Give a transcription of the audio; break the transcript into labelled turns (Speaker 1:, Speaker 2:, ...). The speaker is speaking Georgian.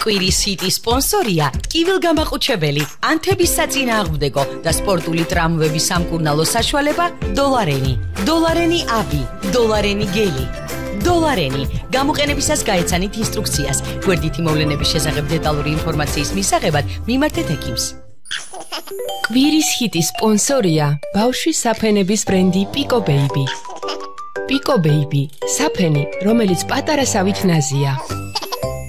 Speaker 1: კვირის ჰიტი სპონსორია კივილგამაყუჩებელი, ანთების საწინააღმდეგო და სპორტული ტრამვების სამკურნალო საშუალება დოლარენი. დოლარენი აბი, დოლარენი გელი. დოლარენი. გამოყენებისას გაეცანით ინსტრუქციას. გვერდითი მოვლენების შესახებ დეტალური ინფორმაციის მისაღებად მიმართეთ ექიმს.
Speaker 2: კვირის ჰიტი სპონსორია ბავშვის საფენების ბრენდი Pico Baby. Pico Baby, საფენი, რომელიც პატარა სავით ნაზია.